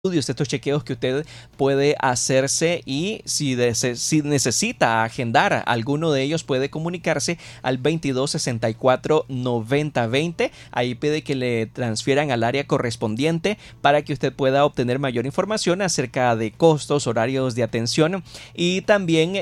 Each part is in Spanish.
estudios, estos chequeos que usted puede hacerse, y si necesita agendar alguno de ellos puede comunicarse al 22 64 90 20. Ahí pide que le transfieran al área correspondiente para que usted pueda obtener mayor información acerca de costos, horarios de atención, y también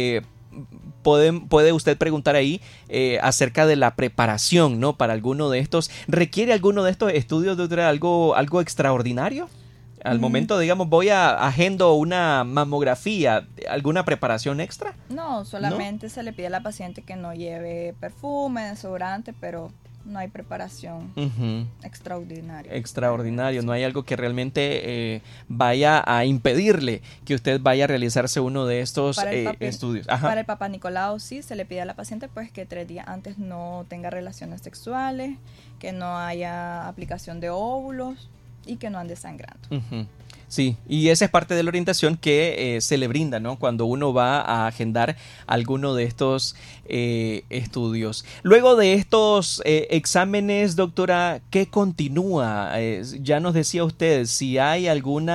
puede usted preguntar ahí acerca de la preparación, ¿no? Para alguno de estos. ¿Requiere alguno de estos estudios, doctora, algo extraordinario? Al momento, digamos, agendo una mamografía, ¿alguna preparación extra? No, solamente se le pide a la paciente que no lleve perfume, desodorante, pero no hay preparación extraordinaria. Extraordinario, no hay algo que realmente vaya a impedirle que usted vaya a realizarse uno de estos estudios. Ajá. Para el Papá Nicolau sí se le pide a la paciente pues que 3 días antes no tenga relaciones sexuales, que no haya aplicación de óvulos y que no ande sangrando. Sí, y esa es parte de la orientación que se le brinda, ¿no? Cuando uno va a agendar alguno de estos estudios. Luego de estos exámenes, doctora, ¿qué continúa? Ya nos decía usted, si hay algún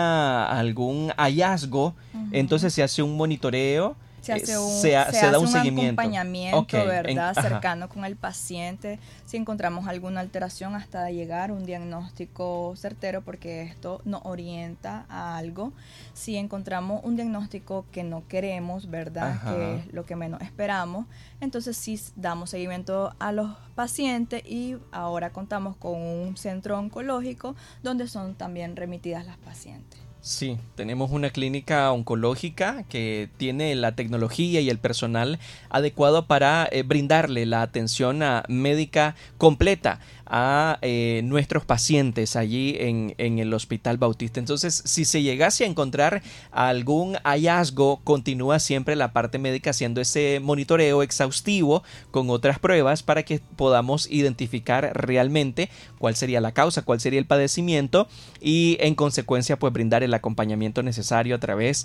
hallazgo, entonces se hace un monitoreo. Se da un acompañamiento, okay, ¿verdad? Cercano con el paciente. Si encontramos alguna alteración, hasta llegar a un diagnóstico certero, porque esto nos orienta a algo. Si encontramos un diagnóstico que no queremos, ¿verdad? Que es lo que menos esperamos, entonces sí damos seguimiento a los pacientes, y ahora contamos con un centro oncológico donde son también remitidas las pacientes. Sí, tenemos una clínica oncológica que tiene la tecnología y el personal adecuado para brindarle la atención médica completa a nuestros pacientes allí en el Hospital Bautista. Entonces, si se llegase a encontrar algún hallazgo, continúa siempre la parte médica haciendo ese monitoreo exhaustivo con otras pruebas para que podamos identificar realmente cuál sería la causa, cuál sería el padecimiento, y en consecuencia pues brindar el acompañamiento necesario a través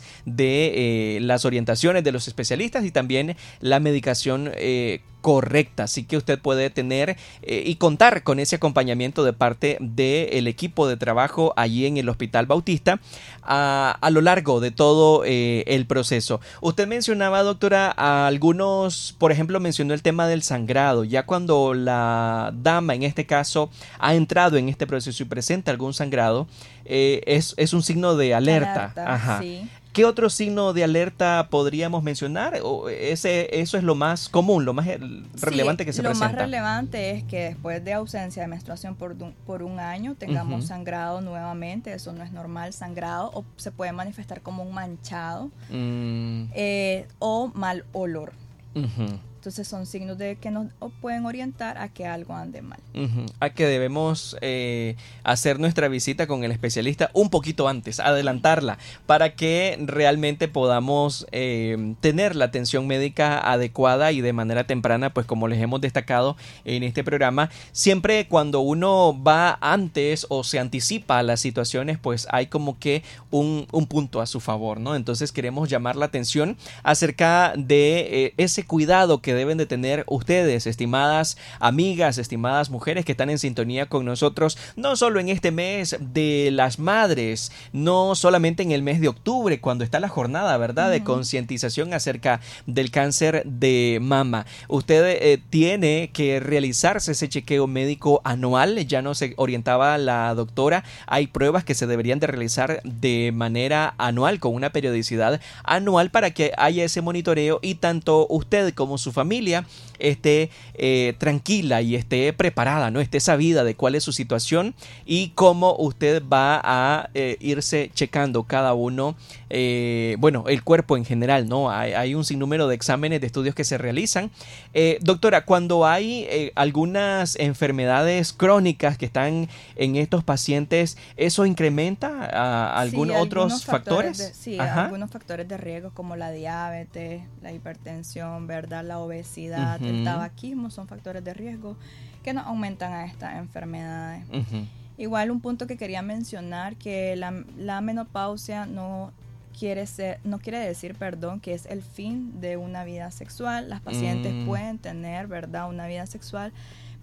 de las orientaciones de los especialistas y también la medicación correcta. Así que usted puede tener y contar con ese acompañamiento de parte del equipo de trabajo allí en el Hospital Bautista a lo largo de todo el proceso. Usted mencionaba, doctora, algunos, por ejemplo, mencionó el tema del sangrado. Ya cuando la dama, en este caso, ha entrado en este proceso y presenta algún sangrado, es un signo de alerta. Ajá. Sí. ¿Qué otro signo de alerta podríamos mencionar? Eso es lo más común, lo más relevante que se presenta. Lo más relevante es que después de ausencia de menstruación por un año tengamos sangrado nuevamente. Eso no es normal, sangrado, o se puede manifestar como un manchado o mal olor. Entonces son signos de que nos pueden orientar a que algo ande mal. A que debemos hacer nuestra visita con el especialista un poquito antes, adelantarla, para que realmente podamos tener la atención médica adecuada y de manera temprana, pues como les hemos destacado en este programa. Siempre cuando uno va antes o se anticipa a las situaciones, pues hay como que un punto a su favor, ¿no? Entonces queremos llamar la atención acerca de ese cuidado que deben de tener ustedes, estimadas amigas, estimadas mujeres que están en sintonía con nosotros, no solo en este mes de las madres, no solamente en el mes de octubre, cuando está la jornada, ¿verdad?, de concientización acerca del cáncer de mama. Usted tiene que realizarse ese chequeo médico anual. Ya nos orientaba la doctora, hay pruebas que se deberían de realizar de manera anual, con una periodicidad anual, para que haya ese monitoreo y tanto usted como su familia esté tranquila y esté preparada, ¿no? Esté sabida de cuál es su situación y cómo usted va a irse checando cada uno, el cuerpo en general, ¿no? Hay un sinnúmero de exámenes, de estudios que se realizan. Doctora, cuando hay algunas enfermedades crónicas que están en estos pacientes, ¿eso incrementa algunos otros factores? Algunos factores de riesgo, como la diabetes, la hipertensión, ¿verdad?, la obesidad, el tabaquismo, son factores de riesgo que nos aumentan a estas enfermedades. Igual un punto que quería mencionar, que la menopausia no quiere decir que es el fin de una vida sexual. Las pacientes pueden tener, ¿verdad?, una vida sexual,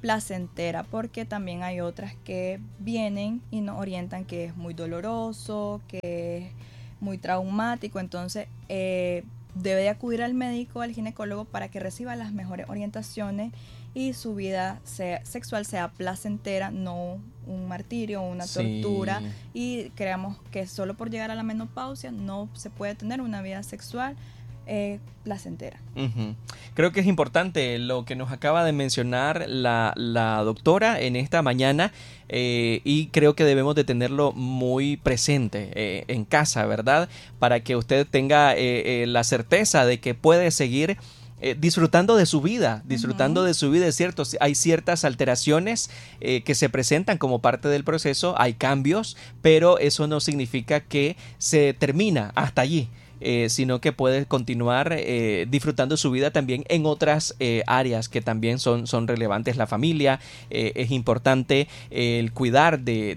placentera, porque también hay otras que vienen y nos orientan que es muy doloroso, que es muy traumático, entonces debe de acudir al médico, al ginecólogo, para que reciba las mejores orientaciones y su vida sexual sea placentera, no un martirio o una tortura. Y creamos que solo por llegar a la menopausia no se puede tener una vida sexual placentera. Uh-huh. Creo que es importante lo que nos acaba de mencionar la doctora en esta mañana, y creo que debemos de tenerlo muy presente en casa, ¿verdad? Para que usted tenga la certeza de que puede seguir disfrutando de su vida, es cierto, hay ciertas alteraciones que se presentan como parte del proceso, hay cambios, pero eso no significa que se termina hasta allí. Sino que puede continuar disfrutando su vida también en otras áreas que también son relevantes. La familia, es importante el cuidar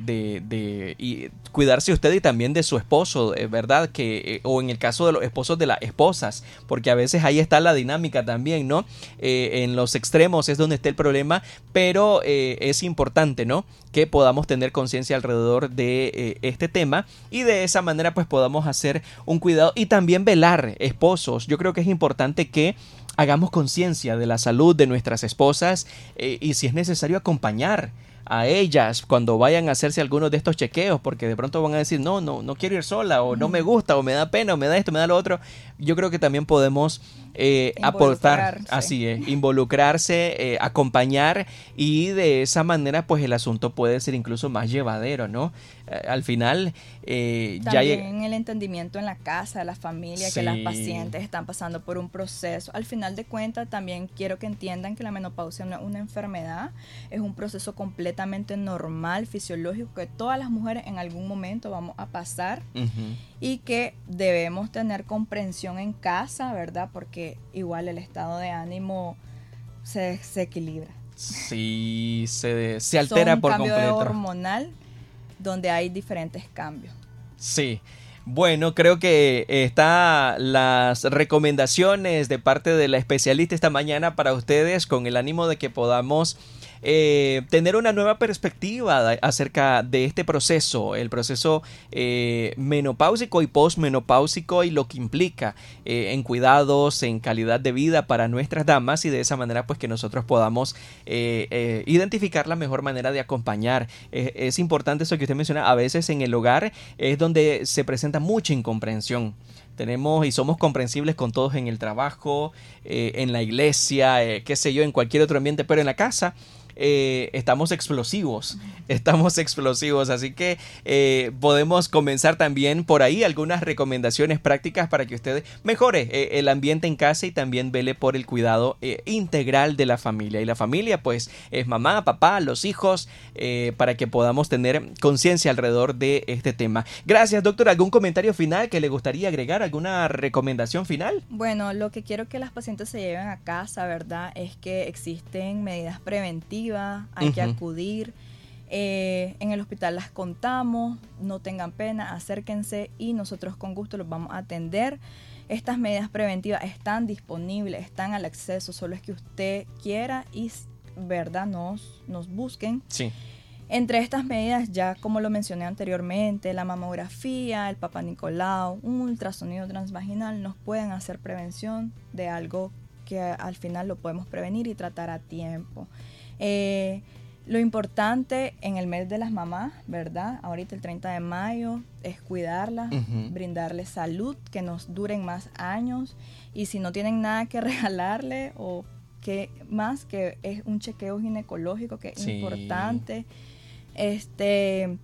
y cuidarse usted y también de su esposo, ¿verdad? O en el caso de los esposos de las esposas, porque a veces ahí está la dinámica también, ¿no? En los extremos es donde está el problema, pero es importante, ¿no? Que podamos tener conciencia alrededor de este tema y de esa manera pues podamos hacer un cuidado y también velar, esposos. Yo creo que es importante que hagamos conciencia de la salud de nuestras esposas y si es necesario acompañar a ellas cuando vayan a hacerse algunos de estos chequeos, porque de pronto van a decir no quiero ir sola, o no me gusta, o me da pena, o me da esto, me da lo otro. Yo creo que también podemos aportar, así es, involucrarse, acompañar, y de esa manera pues el asunto puede ser incluso más llevadero, ¿no? Al final también el entendimiento en la casa, de la familia, que las pacientes están pasando por un proceso. Al final de cuentas también quiero que entiendan que la menopausia no es una enfermedad, es un proceso completamente normal, fisiológico, que todas las mujeres en algún momento vamos a pasar. Uh-huh. Y que debemos tener comprensión en casa, ¿verdad? Porque igual el estado de ánimo se equilibra. Sí, se altera por completo. Un cambio hormonal donde hay diferentes cambios. Sí. Bueno, creo que están las recomendaciones de parte de la especialista esta mañana para ustedes, con el ánimo de que podamos tener una nueva perspectiva acerca de este proceso, el proceso menopáusico y posmenopáusico, y lo que implica en cuidados, en calidad de vida para nuestras damas, y de esa manera pues que nosotros podamos identificar la mejor manera de acompañar. Es importante eso que usted menciona, a veces en el hogar es donde se presenta mucha incomprensión. Tenemos y somos comprensibles con todos en el trabajo, en la iglesia, qué sé yo, en cualquier otro ambiente, pero en la casa estamos explosivos, así que podemos comenzar también por ahí algunas recomendaciones prácticas para que usted mejore el ambiente en casa y también vele por el cuidado integral de la familia. Y la familia pues es mamá, papá, los hijos, para que podamos tener conciencia alrededor de este tema. Gracias, doctora. ¿Algún comentario final que le gustaría agregar? ¿Alguna recomendación final? Bueno, lo que quiero que las pacientes se lleven a casa, ¿verdad? Es que existen medidas preventivas. Hay que acudir, en el hospital las contamos, no tengan pena, acérquense y nosotros con gusto los vamos a atender. Estas medidas preventivas están disponibles, están al acceso, solo es que usted quiera y, ¿verdad?, nos busquen. Sí. Entre estas medidas, ya como lo mencioné anteriormente, la mamografía, el Papá Nicolau, un ultrasonido transvaginal nos pueden hacer prevención de algo que al final lo podemos prevenir y tratar a tiempo. Lo importante en el mes de las mamás, ¿verdad? Ahorita el 30 de mayo es cuidarlas, brindarles salud, que nos duren más años, y si no tienen nada que regalarle o que más, que es un chequeo ginecológico que es importante. Es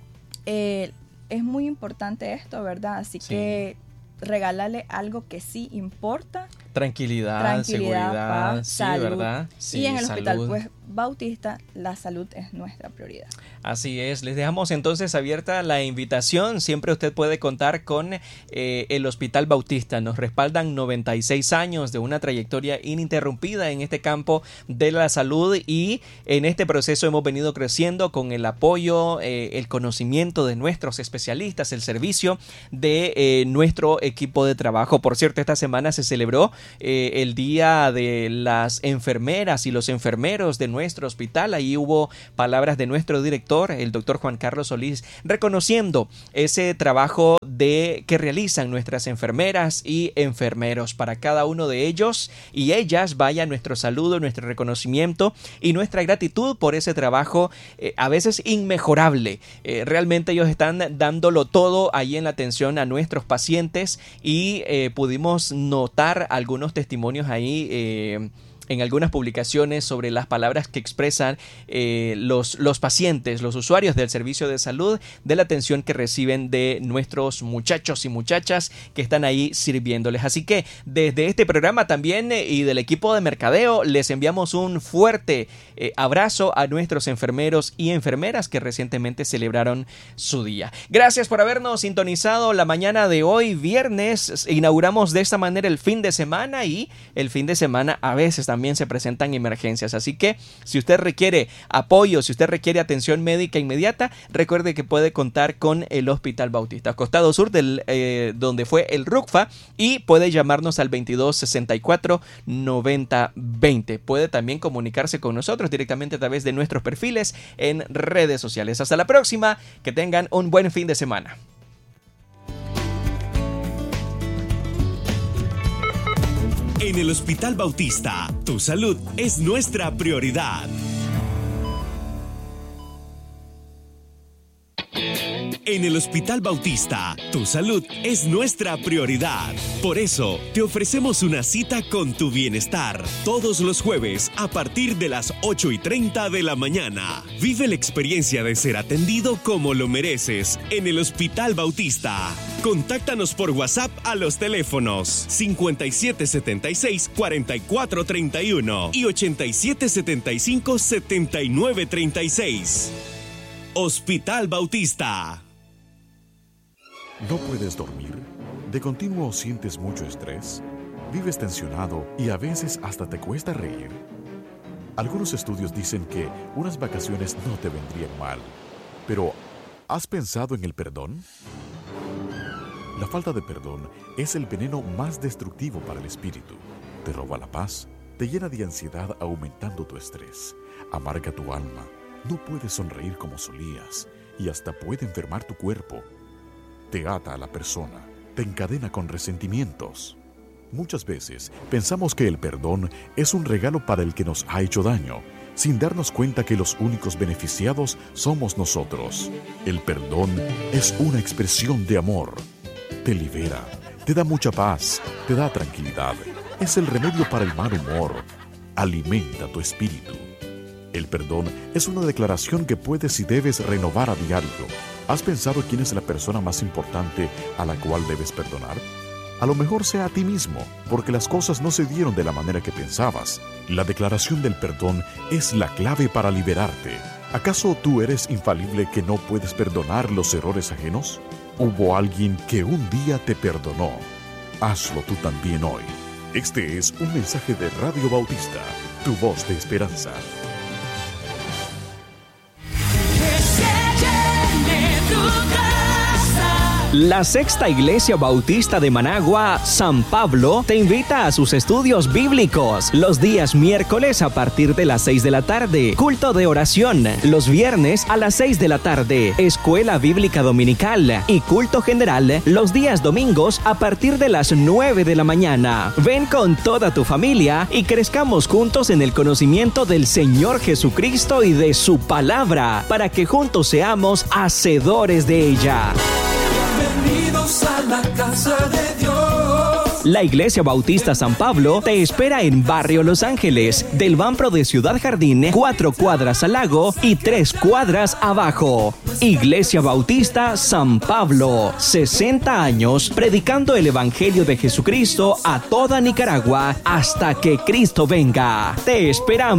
muy importante esto, ¿verdad? Así que regálale algo que sí importa. Tranquilidad, seguridad, paz, salud, ¿verdad? Sí, y en el hospital salud. pues Bautista, la salud es nuestra prioridad. Así es, les dejamos entonces abierta la invitación. Siempre usted puede contar con el Hospital Bautista. Nos respaldan 96 años de una trayectoria ininterrumpida en este campo de la salud, y en este proceso hemos venido creciendo con el apoyo, el conocimiento de nuestros especialistas, el servicio de nuestro equipo de trabajo. Por cierto, esta semana se celebró el Día de las Enfermeras y los Enfermeros de nuestro hospital. Ahí hubo palabras de nuestro director, el doctor Juan Carlos Solís, reconociendo ese trabajo que realizan nuestras enfermeras y enfermeros. Para cada uno de ellos y ellas vaya nuestro saludo, nuestro reconocimiento y nuestra gratitud por ese trabajo a veces inmejorable. Realmente ellos están dándolo todo ahí en la atención a nuestros pacientes y pudimos notar algunos testimonios ahí en algunas publicaciones sobre las palabras que expresan los pacientes, los usuarios del servicio de salud, de la atención que reciben de nuestros muchachos y muchachas que están ahí sirviéndoles. Así que desde este programa también y del equipo de mercadeo les enviamos un fuerte abrazo a nuestros enfermeros y enfermeras que recientemente celebraron su día. Gracias por habernos sintonizado la mañana de hoy, viernes. Inauguramos de esta manera el fin de semana y el fin de semana a veces también se presentan emergencias, así que si usted requiere apoyo, si usted requiere atención médica inmediata, recuerde que puede contar con el Hospital Bautista, costado sur donde fue el RUCFA, y puede llamarnos al 2264-9020. Puede también comunicarse con nosotros directamente a través de nuestros perfiles en redes sociales. Hasta la próxima, que tengan un buen fin de semana. En el Hospital Bautista, tu salud es nuestra prioridad. En el Hospital Bautista, tu salud es nuestra prioridad. Por eso, te ofrecemos una cita con tu bienestar todos los jueves a partir de las 8:30 de la mañana. Vive la experiencia de ser atendido como lo mereces en el Hospital Bautista. Contáctanos por WhatsApp a los teléfonos 5776-4431 y 8775-7936. Hospital Bautista. ¿No puedes dormir? ¿De continuo sientes mucho estrés? ¿Vives tensionado y a veces hasta te cuesta reír? Algunos estudios dicen que unas vacaciones no te vendrían mal. Pero, ¿has pensado en el perdón? La falta de perdón es el veneno más destructivo para el espíritu. Te roba la paz, te llena de ansiedad aumentando tu estrés, amarga tu alma, no puedes sonreír como solías y hasta puede enfermar tu cuerpo. Te ata a la persona, te encadena con resentimientos. Muchas veces pensamos que el perdón es un regalo para el que nos ha hecho daño, sin darnos cuenta que los únicos beneficiados somos nosotros. El perdón es una expresión de amor. Te libera, te da mucha paz, te da tranquilidad. Es el remedio para el mal humor. Alimenta tu espíritu. El perdón es una declaración que puedes y debes renovar a diario. ¿Has pensado quién es la persona más importante a la cual debes perdonar? A lo mejor sea a ti mismo, porque las cosas no se dieron de la manera que pensabas. La declaración del perdón es la clave para liberarte. ¿Acaso tú eres infalible que no puedes perdonar los errores ajenos? Hubo alguien que un día te perdonó. Hazlo tú también hoy. Este es un mensaje de Radio Bautista, tu voz de esperanza. La Sexta Iglesia Bautista de Managua, San Pablo, te invita a sus estudios bíblicos los días miércoles a partir de las 6 de la tarde, culto de oración, los viernes a las 6 de la tarde, escuela bíblica dominical y culto general los días domingos a partir de las 9 de la mañana. Ven con toda tu familia y crezcamos juntos en el conocimiento del Señor Jesucristo y de su palabra, para que juntos seamos hacedores de ella. Bienvenidos a la casa de Dios. La Iglesia Bautista San Pablo te espera en Barrio Los Ángeles, del Banpro de Ciudad Jardín, 4 cuadras al lago y 3 cuadras abajo. Iglesia Bautista San Pablo, 60 años predicando el Evangelio de Jesucristo a toda Nicaragua hasta que Cristo venga. Te esperamos.